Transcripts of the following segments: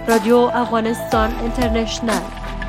رادیو افغانستان اینترنشنل.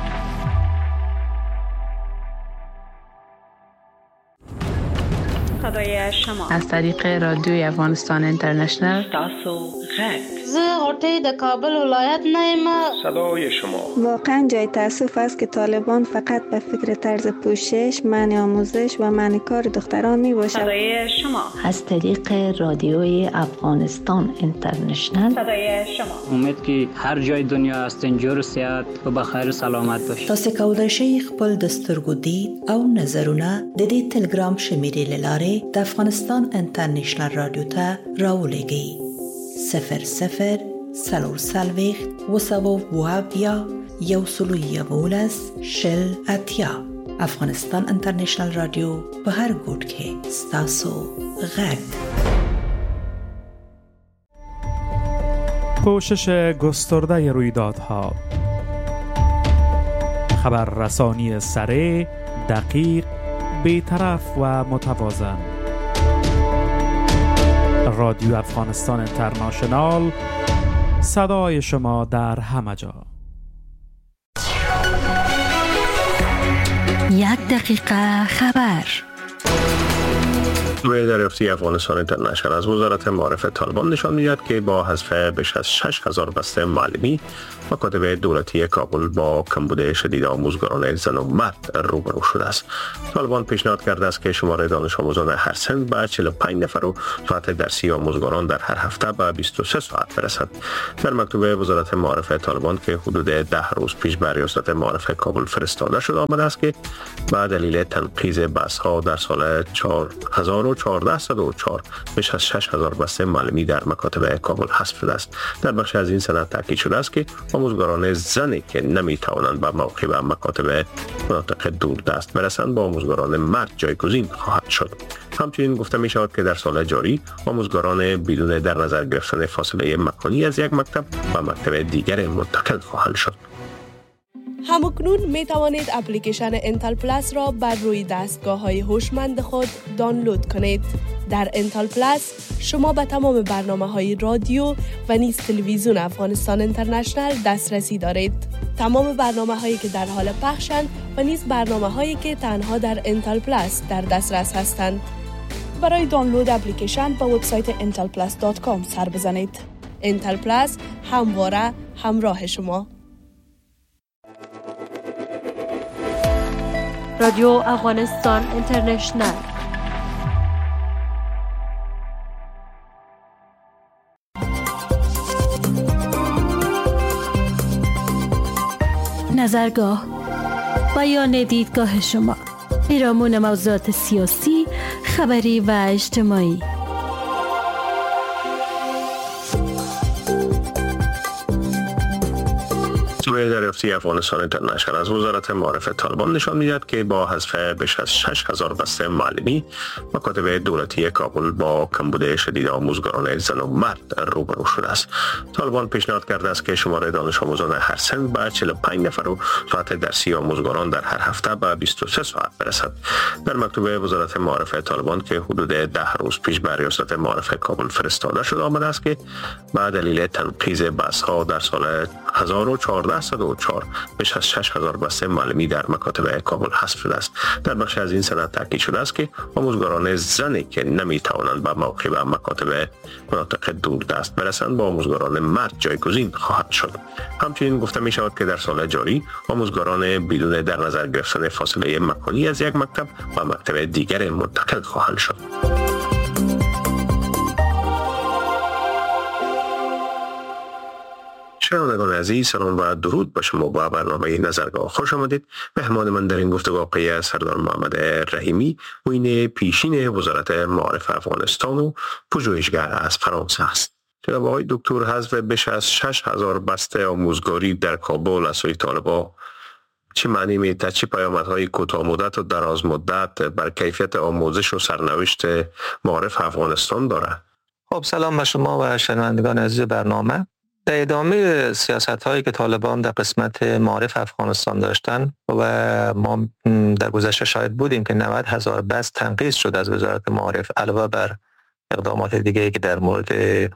صدای شما از طریق رادیوی افغانستان اینترنشنل. تاسو غرب زه غوټۍ د کابل ولایت نه یم. صدای شما واقعا جای تأسف است که طالبان فقط به فکر طرز پوشش، منع آموزش و منع کار دختران می باشد. صدای شما از طریق رادیوی افغانستان اینترنشنل. صدای شما امید که هر جای دنیا هستین جور صحت و بخیر سلامت باشید. تاسو کولای شئ خپل د سترګو دید او نظرونه د دې ټلګرام شمیرې لاره د افغانستان اینترنشنل رادیو ته راولېږئ. 00 340 وسوابیا یوسلویه شل اتیا. افغانستان اینترنشنل رادیو په هر ګوټ کې ستاسو غږ. پوشش گسترده رویدادها، خبررسانی سریع، دقیق، بی‌طرف و متوازن. رادیو افغانستان اینترنشنال، صدای شما در همه جا. 1 دقیقه خبر. سوی دریافتی افغانستان اینترنشنل از وزارت معارف طالبان نشان می‌دهد که با حذف بیش از 6000 بسته معلمی، مکاتب دولتی کابل با کمبود شدید آموزگاران زن و مرد روبرو شده است. طالبان پیشنهاد کرده است که شمار دانش آموزان هر سن به 45 نفر و ساعت درسی آموزگاران در هر هفته به 23 ساعت برسد. در مکتوب وزارت معارف طالبان که حدود 10 روز پیش به ریاست معارف کابل فرستاده شده آمده است که به دلیل تنقیض بسها در سال 1404 بیش از 6000 بسته معلمی در مکاتب کابل حذف شده است. در بخش از این سند تاکید شده است که آموزگاران زنی که نمیتوانند به موقع به مکاتب مناطق دوردست برسند با آموزگاران مرد جایگزین خواهد شد. همچنین گفته می شود که در سال جاری آموزگاران بدون در نظر گرفتن فاصله مکانی از یک مکتب به مکتب دیگر منتقل خواهند شد. همکنون می توانید اپلیکیشن انتل پلاس را بر روی دستگاه‌های هوشمند خود دانلود کنید. در انتل پلاس شما به تمام برنامه‌های رادیو و نیز تلویزیون افغانستان اینترنشنل دسترسی دارید. تمام برنامه‌هایی که در حال پخشند و نیز برنامه‌هایی که تنها در انتل پلاس در دسترس هستند. برای دانلود اپلیکیشن به وبسایت intelplus.com سر بزنید. انتل پلاس همواره همراه شما. رادیو افغانستان اینترنشنل. نظرگاه، بیان دیدگاه شما، پیرامون موضوعات سیاسی، خبری و اجتماعی. سوی دریافتی افغانستان اینترنشنل از وزارت معارف طالبان نشان می‌دهد که با حذف بیش از 6000 بسته معلمی، مکاتب دولتی کابل با کمبود شدید آموزگاران زن و مرد روبرو شده است. طالبان پیشنهاد کرده است که شمار دانش آموزان هر سن به 45 نفر و ساعت درسی آموزگاران در هر هفته به 23 ساعت برسد. در مکتوب وزارت معارف طالبان که حدود 10 روز پیش به ریاست معارف کابل فرستاده شده آمده است که به دلیل تنقیض بسها در سال 1404 بیش از 6000 بسته معلمی در مکاتب کابل حذف شده است. در بخش از این سند تاکید شده است که آموزگاران زنی که نمیتوانند به موقع به مکاتب مناطق دوردست برسند با آموزگاران مرد جایگزین خواهد شد. همچنین گفته می شود که در سال جاری آموزگاران بدون در نظر گرفتن فاصله مکانی از یک مکتب به مکتب دیگر منتقل خواهند شد. شنوندگان عزیز، سلام و درود به شما. با برنامه نظرگاه خوش آمدید. مهمان من در این گفتگو آقای سردار محمد رحیمی، معین پیشین وزارت معارف افغانستان و پژوهشگر از فرانسه است. جناب آقای دکتر، حذف بیش از 6000 بسته آموزگاری در کابل از سوی طالبان چه معنی میده؟ چه پیامدهای کوتاه مدت و دراز مدت بر کیفیت آموزش و سرنوشت معارف افغانستان دارد؟ خب، سلام به شما و شنوندگان عزیز برنامه. در ادامه سیاست‌هایی که طالبان در قسمت معارف افغانستان داشتن و ما در گذشته شاهد بودیم که 90,000 بست تنقیص شد از وزارت معارف، علاوه بر اقدامات دیگه‌ای که در مورد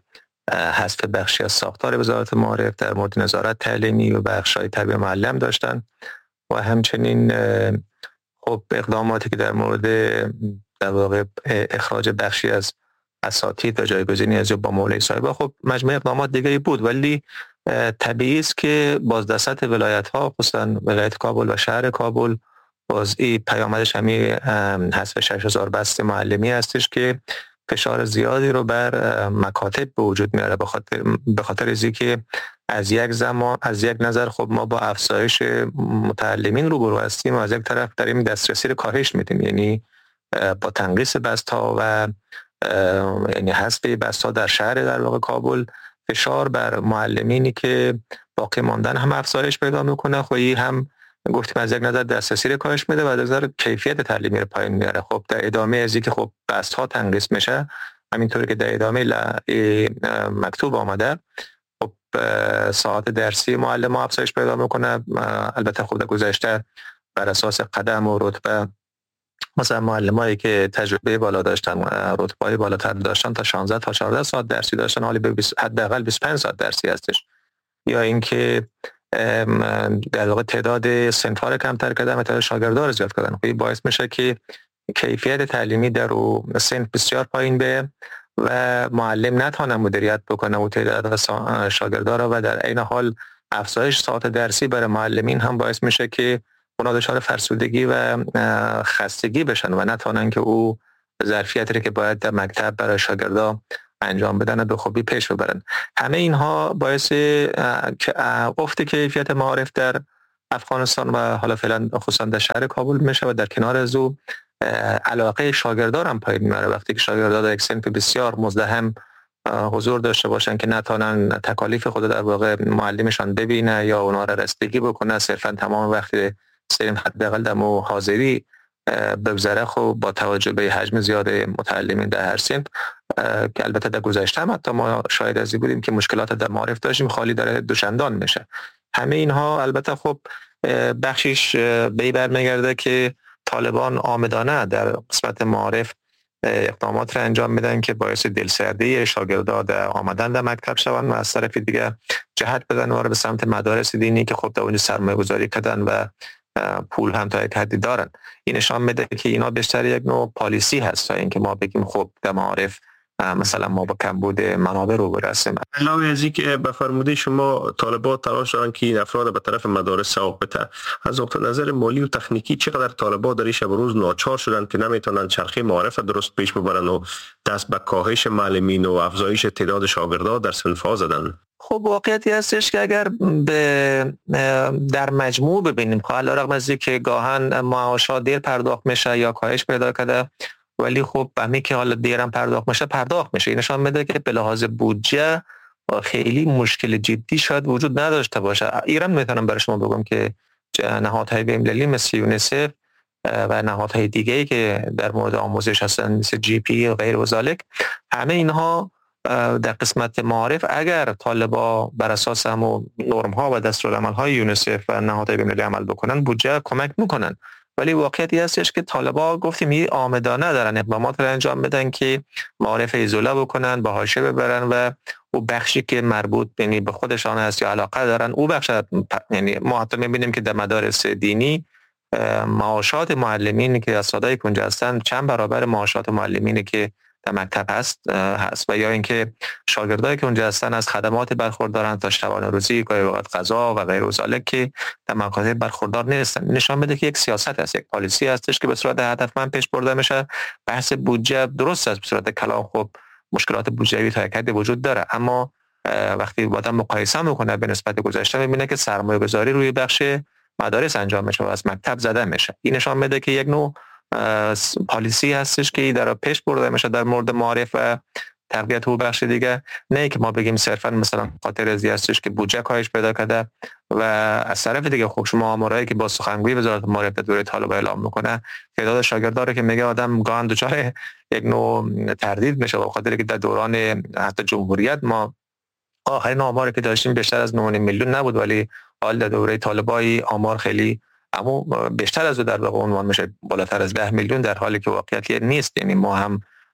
حذف بخشی از ساختار وزارت معارف در مورد نظارت تعلیمی و بخش‌های تربیت معلم داشتن و همچنین خب اقداماتی که در مورد در واقع اخراج بخشی از اساتید و جایگزینی از با مولای صاحبه، خب مجموعه اقدامات دیگری بود، ولی طبیعی است که بازدست ولایت‌ها خصوصا ولایت کابل و شهر کابل باز این پیامدش همین حذف 6000 بست معلمی هستش که فشار زیادی رو بر مکاتب به وجود میاره به خاطر از اینکه از یک نظر خب ما با افزایش متعلمین روبرو هستیم و از یک طرف داریم دسترسی رو کاهش میدیم، یعنی با تنقیص بست‌ها و یعنی حذف بست‌ها در شهر در واقع کابل فشار بر معلمینی که باقی ماندن هم افزایش پیدا میکنه. خب هم گفتیم از یک نظر دسترسی رو کاهش میده و از نظر کیفیت تعلیمی رو پایین میاره. خب در ادامه از اینکه خب بست‌ها تنقیص میشه، همینطوری که در ادامه مکتوب آمده، خب ساعت درسی معلم افزایش پیدا میکنه. البته خب در گذشته بر اساس قدم و رتبه مثلا معلمایی که تجربه بالا داشتن، رتبه‌های بالاتر داشتن تا 16 تا 14 ساعت درسی داشتن، حالا به حداقل 25 ساعت درسی هستش. یا اینکه در واقع تعداد صنف‌ها رو کمتر کردن و تعداد شاگردان رو زیاد کردن. خب باعث میشه که کیفیت تعلیمی در صنف بسیار پایین به و معلم نتونه مدیریت بکنه و تعداد شاگردان رو، و در عین حال افزایش ساعت درسی برای معلمین هم باعث میشه که اونا دچار فرسودگی و خستگی بشن و نتونن که او ظرفیتی که باید در مکتب برای شاگردان انجام بدن و به خوبی پیش ببرن. همه اینها باعث افت کیفیت معارف در افغانستان و حالا فعلا خصوصا در شهر کابل میشه و در کنار از او علاقه شاگردان هم پایین میاره. وقتی که شاگردان در یک صنف بسیار مزدحم حضور داشته باشن که نتونن تکالیف خود در واقع معلمشان ببینه یا اونا را رسیدگی بکنه، صرفا تمام وقتی سریم حداقل در حاضری بگذره، خب با توجه به حجم زیاد متعلمین در هر صنف که البته در گذشته هم حتی ما شاهد از این بودیم که مشکلات در معارف داشتیم خالی داره دوچندان میشه. همه اینها البته خب بخشیش به برمیگرده که طالبان آمدانه در قسمت معارف اقدامات را انجام میدن که باعث دلسردی شاگردان در آمدن در مکتب شوند و از طرف دیگه جهت بدن وارد به سمت مدارس دینی که خب در اونجا سرمایه گذاری کردن و پول هم تا یک حدی دارن. این نشان میده که اینا بیشتر یک نوع پالیسی هست تا اینکه ما بگیم خب در معارف مثلا ما با کمبود منابع رو برسیم. علاوه از اینکه به فرموده شما طالبان تلاش دارن که این افراد به طرف مدارس سوق بده، از نقطه نظر مالی و تکنیکی چقدر طالبان در شب روز ناچار شدن که نمیتونن چرخه معارف درست پیش ببرن و دست به کاهش معلمین و افزایش تعداد شاگردان در صنف‌ها زدن؟ خب واقعیتی هستش که اگر در مجموع ببینیم خب علیرغم از اینکه گاهن معاشات دیر پرداخت میشه یا کاهش پیدا کرده، ولی خب همین که حالا دیرم پرداخت میشه این نشان میده که به لحاظ بودجه خیلی مشکل جدی شاید وجود نداشته باشه. ایران میتونم برای شما بگم که نهادهای بین‌المللی مثل یونیسف و نهادهای دیگه‌ای که در مورد آموزش هستن مثل جی پی و غیر و ذالک، همه اینها در قسمت معارف اگر طالبا بر اساس همون نرم‌ها و دستورالعمل‌های یونیسف و نهادهای بین‌المللی عمل بکنن بودجه کمک میکنن. ولی واقعیتی هستش که طالبا گفتیم این آمدانه دارن اقدامات رو انجام بدن که معارف ایزوله بکنن، با حاشیه ببرن و او بخشی که مربوط یعنی به خودشان هست یا علاقه دارن او بخش، یعنی ما حتی می‌بینیم که در مدارس دینی معاشات معلمین که اساتید اونجا هستن چند برابر معاشات معلمینی که در مکتب هست و یا اینکه شاگردایی که اونجا هستن از خدمات برخوردارن تا شبانه روزی، گاهی اوقات غذا و غیر و ذالک که در مکاتب برخوردار نیستن. نشان میده که یک سیاست هست، یک پالیسی هستش که به صورت هدفمند پیش برده میشه. بحث بودجه درست است به صورت کلام، خب مشکلات بودجه‌ای تا یک حدی وجود داره، اما وقتی آدم مقایسه میکنه به نسبت گذشته میبینه که سرمایه‌گذاری روی بخش مدارس انجام میشه و از مکتب زده میشه. این نشان میده که یک نوع پالیسی هستش که در پیش برده میشه در مورد معارف و تقویت او بخش دیگه، نه که ما بگیم صرفا مثلا خاطر ازی هستش که بودجه کاهش پیدا کرده و از طرف دیگه خب شما آمارایی که با سخنگوی وزارت معارف دوره طالبان اعلام میکنه تعداد شاگرداره که میگه آدم گاهن دچار یک نوع تردید میشه و خاطر که در دوران حتی جمهوریت ما آخرین آماری که داشتیم بیشتر از 9.5 میلیون نبود، ولی حال در دوره طالبان آمار خیلی اما بیشتر از در واقع عنوان میشه بالاتر از 10 میلیون، در حالی که واقعیت نیست. یعنی ما هم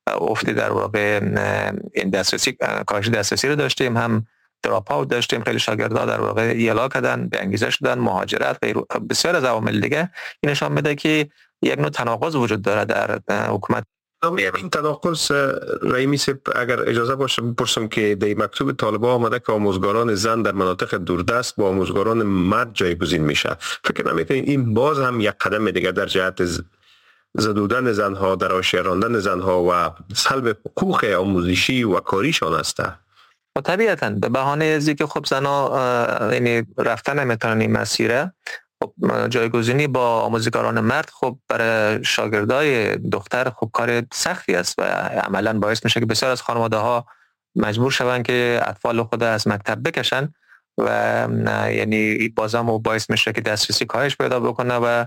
افتی در واقع این دسترسی کاهش دسترسی رو داشتیم، هم دراپ اوت داشتیم. خیلی شاگردها در واقع ایلا کردن، به انگیزه شدن، مهاجرت، بسیار از عوامل دیگه. این نشان میده که یک نوع تناقض وجود داره در حکومت. این تناقض رئیمی صاحب اگر اجازه باشه بپرسم که در مکتوب طالبان آمده که آموزگاران زن در مناطق دوردست با آموزگاران مرد جایگزین میشه. فکر نمیکنید این باز هم یک قدم دیگه در جهت زدودن زنها، در حاشیه راندن زنها و سلب حقوق آموزشی و کاریشان است؟ طبیعتاً به بهانه ازی که خب زنها یعنی رفتن نمیتونن این مسیره، خب جایگزینی با آموزگاران مرد خب برای شاگردای دختر خب کار سختی است و عملاً باعث میشه که بسیار از خانواده ها مجبور شوند که اطفال خود از مکتب بکشن و یعنی بازم باعث میشه که دسترسی کاهش پیدا بکنه. و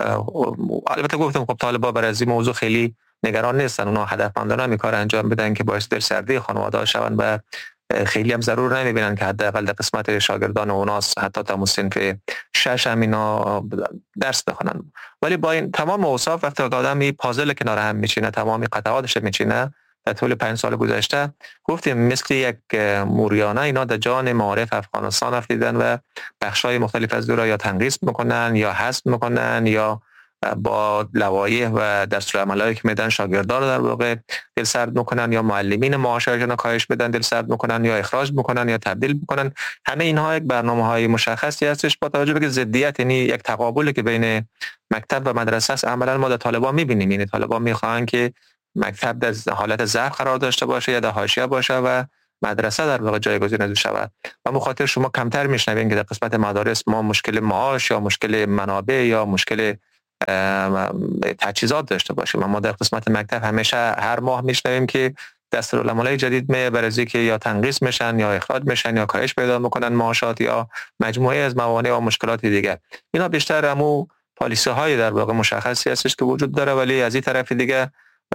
البته گفتم خب طالبان برای این موضوع خیلی نگران نیستن، اونا هدفمندانه این کار انجام بدن که باعث دلسردی خانواده ها شوند و خیلی هم ضرور نمیبینن که حداقل در قسمت شاگردان اوناس حتی تا صنف 6 هم اینا درس بخونن. ولی با این تمام اوصاف وقتی آدمی پازل کنار هم میچینه، تمامی قطعاتش میچینه، در طول 5 سال گذشته گفتیم مثل یک موریانه اینا در جان معارف افغانستان افتیدن و بخشای مختلف از دورا یا تنقیص میکنن یا حذف میکنن یا با لوایح و دستورالعملایی که میدن شاگردان رو در واقع دلسرد میکنن یا معلمین معاششون رو کاهش بدن دلسرد میکنن یا اخراج میکنن یا تبدیل میکنن. همه اینها یک برنامه‌های مشخصی هستش با توجه به که ضدیت یعنی یک تقابلی که بین مکتب و مدرسه است. عملاً ما در طالبان میبینیم، یعنی طالبان میخوان که مکتب در حالت ضعف قرار داشته باشه یا در حاشیه باشه و مدرسه در واقع جایگزین از او شود. و مخاطر شما کمتر میشنوین که در قسمت مدارس ما مشکل معاش یا مشکل منابع یا مشکل تجهیزات داشته باشیم. ما در قسمت مکتب همیشه هر ماه میشنویم که دستورالعملای جدید برای که یا تنقیص میشن یا اخراج میشن یا کاهش پیدا میکنن معاشات یا مجموعه از موانع و مشکلات دیگه. اینا بیشتر همو پالیسی های در واقع مشخصی هستش که وجود داره، ولی از این طرف دیگه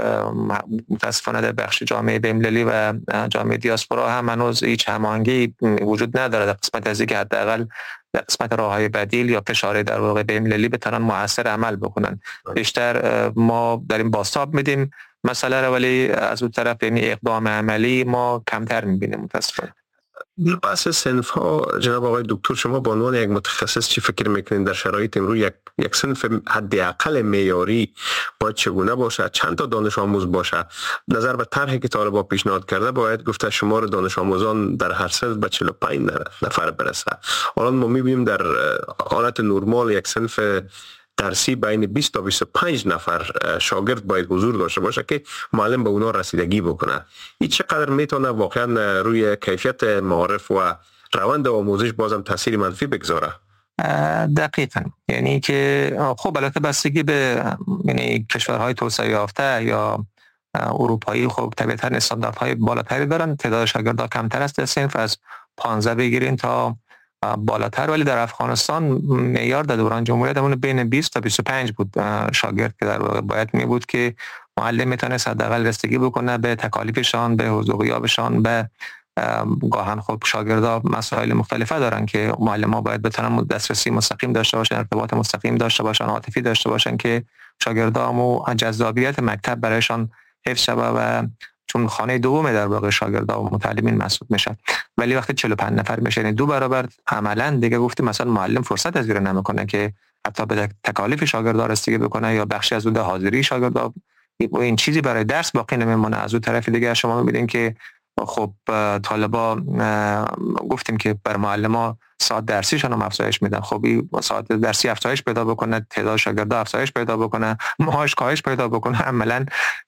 متاسفانه در بخش جامعه بین‌المللی و جامعه دیاسپورا هم هنوز هیچ هماهنگی وجود نداره در قسمت از اینکه حداقل در قسمت راههای بدیل یا فشار در واقع بین‌المللی بتونن مؤثر عمل بکنن. بیشتر ما داریم بازتاب میدیم مسئله رو، ولی از اون طرف یعنی اقدام عملی ما کمتر میبینیم متاسفانه. بحث صنف ها جناب آقای دکتر، شما به عنوان یک متخصص چی فکر میکنین در شرایط امروز یک صنف حداقل معیاری باید چگونه باشه؟ چند تا دانش آموز باشه؟ نظر به طرحی که طالبان پیشنهاد کرده باید گفته شمار دانش آموزان در هر صنف به 45 نفر برسه. الان ما میبینیم در حالت نرمال یک صنف درسی بین 20 تا 25 نفر شاگرد باید حضور داشته باشه که معلم به اونا رسیدگی بکنه. این چقدر میتونه واقعا روی کیفیت معارف و روند آموزش بازم تاثیر منفی بگذاره؟ دقیقاً، یعنی که خب البته بستگی به یعنی کشورهای توسعه یافته یا اروپایی خب طبیعتاً استانداردهای بالاتری دارن. تعداد شاگردها کمتر است در صنف، از 15 بگیرین تا بالاتر، ولی در افغانستان معیار در دوران جمهوریت همون بین 20 تا 25 بود شاگرد که در واقع باید می بود که معلم میتونه حداقل رسیدگی بکنه به تکالیفشان، به حضور غیابشان، به گاهن خب شاگردها مسائل مختلفه دارن که معلم‌ها باید بتونن دسترسی مستقیم داشته باشن، ارتباط مستقیم داشته باشن، عاطفی داشته باشن که شاگردها هم جذابیت مکتب برایشان حفظ شود و چون خانه دوم در واقع شاگردها و متعلمین محسوب میشن. ولی وقتی 45 نفر میشه یعنی 2 برابر، عملاً دیگه گفتیم مثلا معلم فرصت از نمیکنه که حتی به تکالیف شاگردها رسیدگی بکنه یا بخشی از اون حاضری شاگردها این چیزی برای درس باقی نمیمونه. از اون طرف دیگه شما میبینید که خب طالبا گفتیم که بر معلم‌ها ساعت درسیشون هم افزایش میدن. خب این ساعت درسی افزایش پیدا بکنه، تعداد شاگردها افزایش پیدا بکنه، معاش کاهش پیدا بکنه، عملاً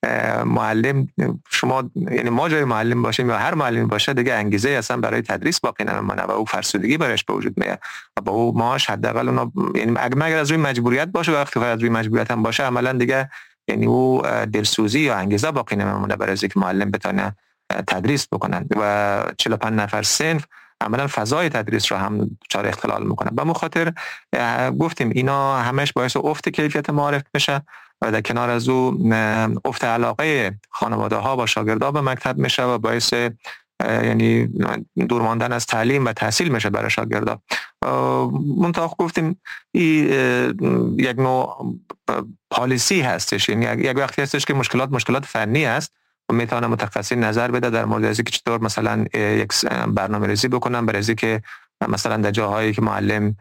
معلم شما یعنی ما جای معلم باشیم یا هر معلمی باشه دیگه انگیزه اصلا برای تدریس باقی نمیمونه و او فرسودگی برایش به وجود میاد و با او معاش حداقل اونا یعنی اگر از روی مجبوریت باشه و وقتی از روی مجبوریت هم باشه عملاً دیگه یعنی او دلسوزی یا انگیزه باقی نمیمونه برای اینکه معلم بتونه تدریس بکنن و 45 نفر صنف عملا فضای تدریس رو هم دچار اختلال میکنه. به مخاطر گفتیم اینا همش باعث افت کیفیت معارف میشه و در کنار از او افت علاقه خانواده ها با شاگردها به مکتب میشه و باعث یعنی دور ماندن از تعلیم و تحصیل میشه برای شاگردها. منطقه گفتیم یک نوع پالیسی هستش، یعنی یک وقتی هستش که مشکلات فنی است و میتونه متخصصین نظر بده در مورد از اینکه چطور مثلا یک برنامه‌ریزی بکنن برای اینکه مثلا در جاهایی که معلم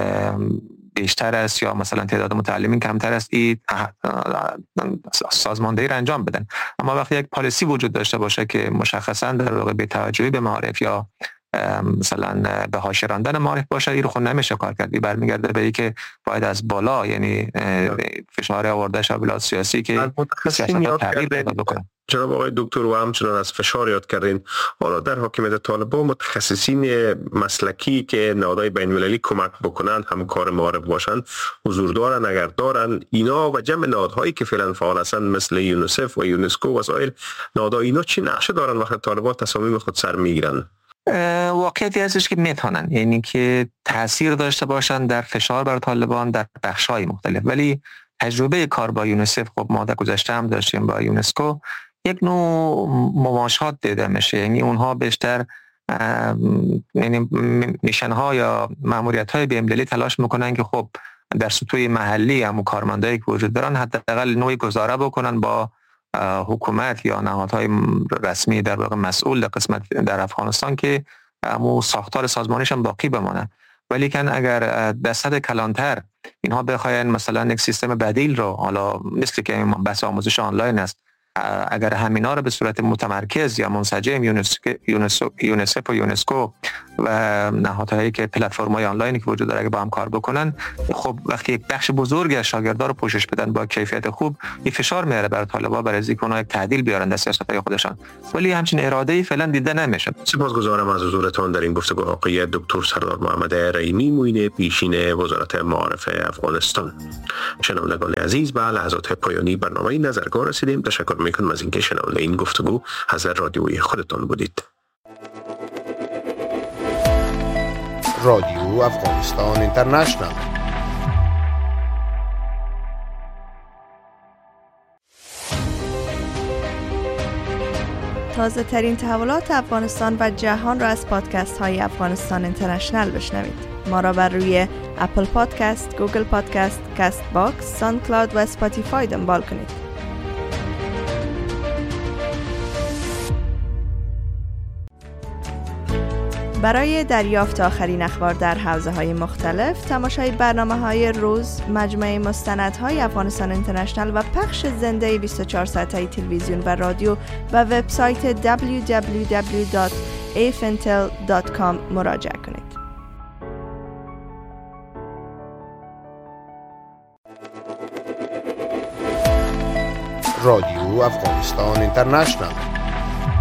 بیشتر است یا مثلا تعداد متعلمین کمتر است این سازماندهی را انجام بدن. اما وقتی یک پالیسی وجود داشته باشه که مشخصا در واقع به توجهی به معارف یا مثلا به حاشیه راندن معارف باشه، این رو خود نمیشه کار کرد. برمیگرده به اینکه باید از بالا، یعنی فشار آورده شبیلات سیاسی که سیاست تغییر پیدا بکنه. جناب آقای دکتر و همچنان از فشار یاد کردین. حالا در حاکمیت طالبان متخصصین مسلکی که نهادهای بین‌المللی کمک بکنن، همکار معارف باشن، حضور دارن؟ اگر دارن اینا و جمع نهادهایی که فعلا فعال هستن مثل یونیسف و یونسکو و سایر نهادها، اینا چی نقشه دارن وقتی طالبان تصامیم خود سر میگیرن؟ واقعیتی هستش که میتونن، یعنی که تاثیر داشته باشن در فشار بر طالبان در بخش‌های مختلف. ولی تجربه کار با یونیسف، خب ما در گذشته هم داشتیم با یونسکو، یک نوع مماشات دیده میشه. یعنی اونها بیشتر یعنی میشن‌ها یا ماموریت‌های بین‌المللی تلاش میکنن که خب در سطوح محلی هم کارمندایی که وجود دارن حداقل نوعی گزاره بکنن با حکومت یا نهادهای رسمی در واقع مسئول در قسمت در افغانستان که مو ساختار سازمانیش هم باقی بمانه. ولی کن اگر در سطح کلانتر اینها بخواین مثلا یک سیستم بدیل رو، حالا مثل که بحث آموزش آنلاین است، اگر همینا رو به صورت متمرکز یا منسجم یونسف و یونسکو و نهادهایی که پلتفرم‌های آنلاینی که وجود داره اگه با هم کار بکنن، خب وقتی یک بخش بزرگی از شاگردان رو پوشش بدن با کیفیت خوب، این فشار میاره بر طالبان برای اینکه اونها یک تعدیل بیارن در سیاست‌های خودشان. ولی همچین اراده‌ای فعلا دیده نمیشه. سپاسگزارم از حضورتان در این گفتگو. آقای دکتر سردار محمد رحیمی، معین پیشین وزارت معارف افغانستان. شنوندگان عزیز، به لحظات پایانی برنامه نظرگاه رسیدیم. تشکر میکنم از اینکه شنونده این گفتگو از رادیوی خودتان بودید. رادیو افغانستان اینترنشنال. تازه ترین تحولات افغانستان و جهان را از پادکست های افغانستان اینترنشنال بشنوید. ما را بر روی اپل پادکست، گوگل پادکست، کاست باکس، ساوند کلاود و اسپاتیفای دنبال کنید. برای دریافت آخرین اخبار در حوزه‌های مختلف، تماشای برنامه‌های روز، مجموعه مستندهای افغانستان اینترنشنال و پخش زنده 24 ساعته تلویزیون و رادیو و وبسایت www.afintel.com مراجعه کنید. رادیو افغانستان اینترنشنال